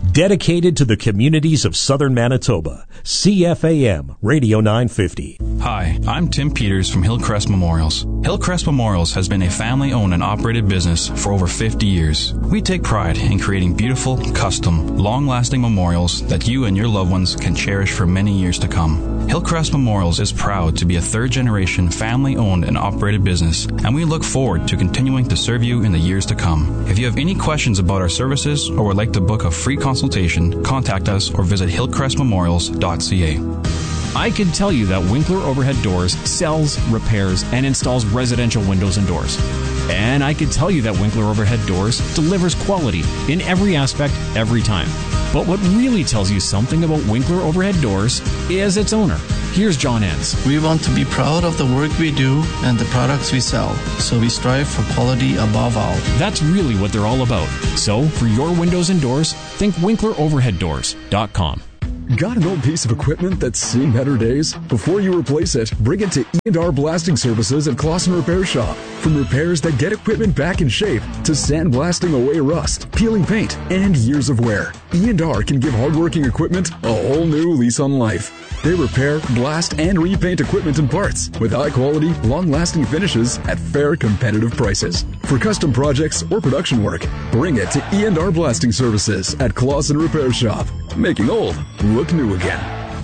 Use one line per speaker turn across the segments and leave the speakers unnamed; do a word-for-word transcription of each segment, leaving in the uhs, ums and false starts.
Dedicated to the communities of southern Manitoba, C F A M Radio nine fifty.
Hi, I'm Tim Peters from Hillcrest Memorials. Hillcrest Memorials has been a family-owned and operated business for over fifty years. We take pride in creating beautiful, custom, long-lasting memorials that you and your loved ones can cherish for many years to come. Hillcrest Memorials is proud to be a third-generation family-owned and operated business, and we look forward to continuing to serve you in the years to come. If you have any questions about our services or would like to book a free consultation, contact us or visit hillcrest memorials dot c a.
I can tell you that Winkler Overhead Doors sells, repairs, and installs residential windows and doors. And I can tell you that Winkler Overhead Doors delivers quality in every aspect, every time. But what really tells you something about Winkler Overhead Doors is its owner. Here's John Enns.
We want to be proud of the work we do and the products we sell, so we strive for quality above all.
That's really what they're all about. So, for your windows and doors, think winkler overhead doors dot com.
Got an old piece of equipment that's seen better days? Before you replace it, bring it to E and R Blasting Services at Clausen Repair Shop. From repairs that get equipment back in shape to sandblasting away rust, peeling paint, and years of wear, E and R can give hardworking equipment a whole new lease on life. They repair, blast, and repaint equipment and parts with high-quality, long-lasting finishes at fair, competitive prices. For custom projects or production work, bring it to E and R Blasting Services at Clausen Repair Shop. Making old look new again.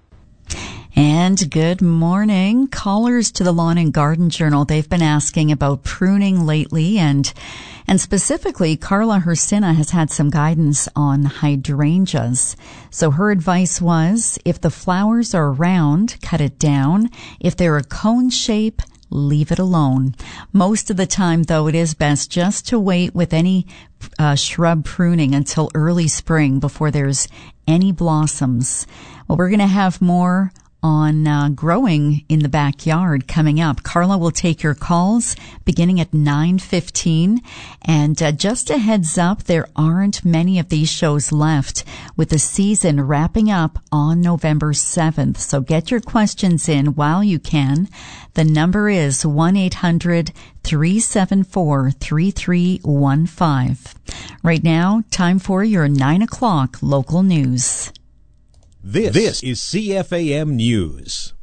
And good morning. Callers to the Lawn and Garden Journal, they've been asking about pruning lately, and and specifically, Carla Hersina has had some guidance on hydrangeas. So her advice was, if the flowers are round, cut it down. If they're a cone shape, leave it alone. Most of the time, though, it is best just to wait with any uh, shrub pruning until early spring before there's any blossoms. Well, we're going to have more on uh, growing in the backyard coming up. Carla will take your calls beginning at nine fifteen. And uh, just a heads up, there aren't many of these shows left, with the season wrapping up on November seventh. So get your questions in while you can. The number is one eight hundred three seven four three three one five. Right now, time for your nine o'clock local news.
This, this is C F A M News.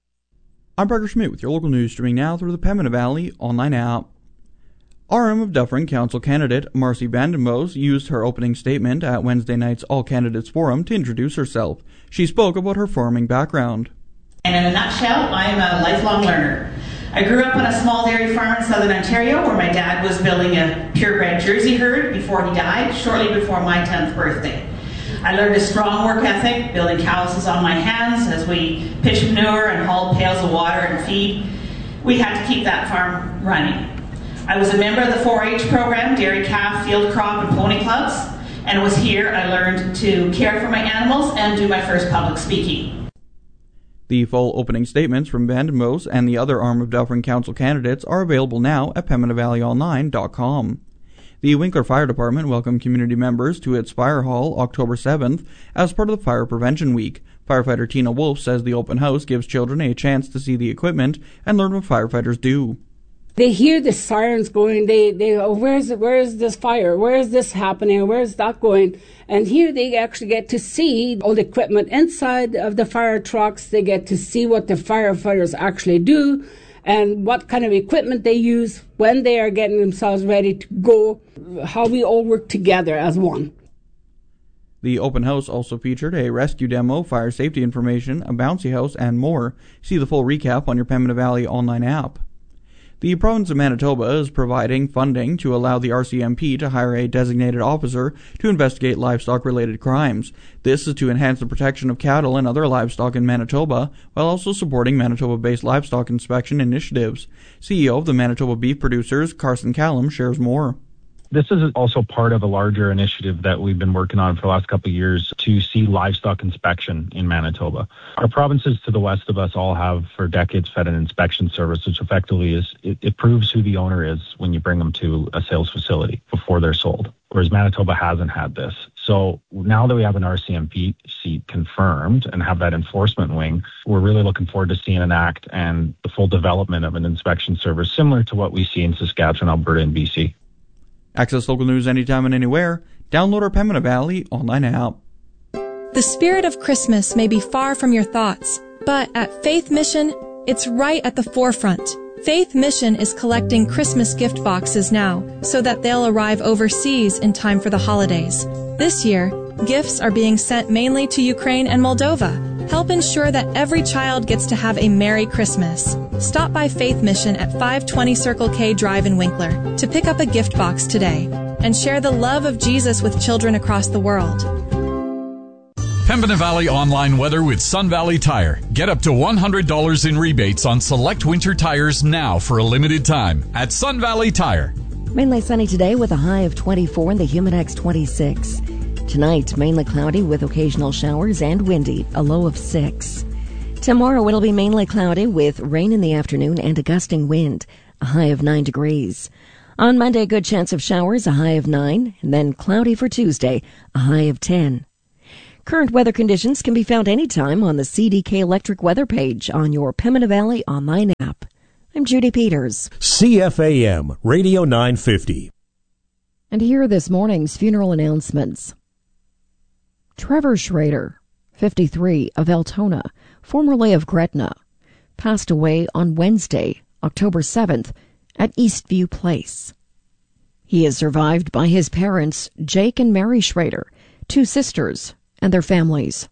I'm Parker Schmidt with your local news, streaming now through the Pembina Valley online app. R M of Dufferin Council candidate Marcy Vandenbos used her opening statement at Wednesday night's All Candidates Forum to introduce herself. She spoke about her farming background.
And in a nutshell, I'm a lifelong learner. I grew up on a small dairy farm in southern Ontario where my dad was building a purebred Jersey herd before he died, shortly before my tenth birthday. I learned a strong work ethic, building calluses on my hands as we pitched manure and hauled pails of water and feed. We had to keep that farm running. I was a member of the four H program, Dairy Calf, Field Crop, and Pony Clubs, and it was here I learned to care for my animals and do my first public speaking.
The full opening statements from Vandenbos and the other Arm of Dufferin Council candidates are available now at pembina valley online dot com. The Winkler Fire Department welcomed community members to its fire hall October seventh as part of the Fire Prevention Week. Firefighter Tina Wolf says the open house gives children a chance to see the equipment and learn what firefighters do.
They hear the sirens going, they, they oh, where's where is this fire? Where is this happening? Where is that going? And here they actually get to see all the equipment inside of the fire trucks. They get to see what the firefighters actually do and what kind of equipment they use when they are getting themselves ready to go, how we all work together as one.
The open house also featured a rescue demo, fire safety information, a bouncy house, and more. See the full recap on your Pembina Valley online app. The province of Manitoba is providing funding to allow the R C M P to hire a designated officer to investigate livestock-related crimes. This is to enhance the protection of cattle and other livestock in Manitoba, while also supporting Manitoba-based livestock inspection initiatives. C E O of the Manitoba Beef Producers, Carson Callum, shares more.
This is also part of a larger initiative that we've been working on for the last couple of years to see livestock inspection in Manitoba. Our provinces to the west of us all have for decades fed an inspection service, which effectively is, it, it proves who the owner is when you bring them to a sales facility before they're sold, whereas Manitoba hasn't had this. So now that we have an R C M P seat confirmed and have that enforcement wing, we're really looking forward to seeing an act and the full development of an inspection service similar to what we see in Saskatchewan, Alberta, and B C.
Access local news anytime and anywhere. Download our Pembina Valley online app.
The spirit of Christmas may be far from your thoughts, but at Faith Mission, it's right at the forefront. Faith Mission is collecting Christmas gift boxes now so that they'll arrive overseas in time for the holidays. This year, gifts are being sent mainly to Ukraine and Moldova. Help ensure that every child gets to have a Merry Christmas. Stop by Faith Mission at five twenty Circle K Drive in Winkler to pick up a gift box today and share the love of Jesus with children across the world.
Pembina Valley online weather with Sun Valley Tire. Get up to one hundred dollars in rebates on select winter tires now for a limited time at Sun Valley Tire.
Mainly sunny today with a high of twenty-four and the Humidex twenty-six. Tonight, mainly cloudy with occasional showers and windy, a low of six. Tomorrow, it'll be mainly cloudy with rain in the afternoon and a gusting wind, a high of nine degrees. On Monday, good chance of showers, a high of nine, and then cloudy for Tuesday, a high of ten. Current weather conditions can be found anytime on the C D K Electric weather page on your Pembina Valley online app. I'm Judy Peters.
C F A M Radio nine fifty.
And here are this morning's funeral announcements. Trevor Schrader, fifty-three, of Altona, formerly of Gretna, passed away on Wednesday, October seventh, at Eastview Place. He is survived by his parents, Jake and Mary Schrader, two sisters, and their families.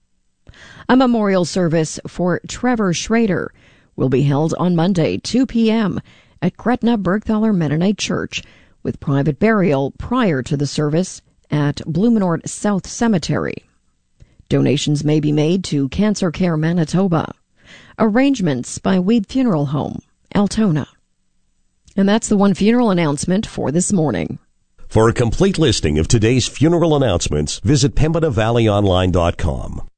A memorial service for Trevor Schrader will be held on Monday, two p.m. at Gretna Bergthaler Mennonite Church, with private burial prior to the service at Blumenort South Cemetery. Donations may be made to Cancer Care Manitoba. Arrangements by Weed Funeral Home, Altona. And that's the one funeral announcement for this morning.
For a complete listing of today's funeral announcements, visit Pembina Valley Online dot com.